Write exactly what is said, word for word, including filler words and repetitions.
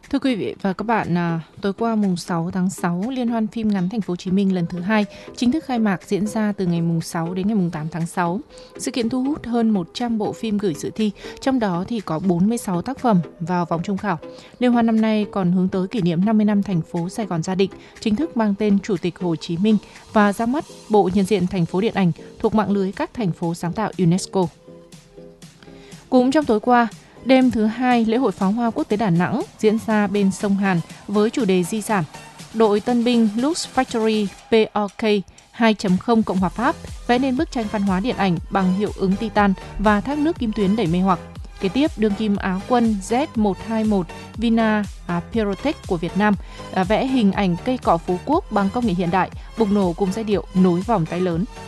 Thưa quý vị và các bạn, à, tối qua mùng sáu tháng sáu, Liên hoan phim ngắn Thành phố Hồ Chí Minh lần thứ hai chính thức khai mạc, diễn ra từ ngày mùng sáu đến ngày mùng tám tháng sáu. Sự kiện thu hút hơn một trăm bộ phim gửi dự thi, trong đó thì có bốn mươi sáu tác phẩm vào vòng chung khảo. Liên hoan năm nay còn hướng tới kỷ niệm năm mươi năm thành phố Sài Gòn ra định, chính thức mang tên Chủ tịch Hồ Chí Minh và ra mắt bộ nhận diện thành phố điện ảnh thuộc mạng lưới các thành phố sáng tạo UNESCO. Cũng trong tối qua, đêm thứ hai, lễ hội pháo hoa quốc tế Đà Nẵng diễn ra bên sông Hàn với chủ đề di sản. Đội tân binh Lux Factory pê o ca hai chấm không Cộng hòa Pháp vẽ nên bức tranh văn hóa điện ảnh bằng hiệu ứng titan và thác nước kim tuyến đầy mê hoặc. Kế tiếp, đương kim Á quân Z một hai một Vina à, Pyrotech của Việt Nam à, vẽ hình ảnh cây cọ Phú Quốc bằng công nghệ hiện đại, bùng nổ cùng giai điệu nối vòng tay lớn.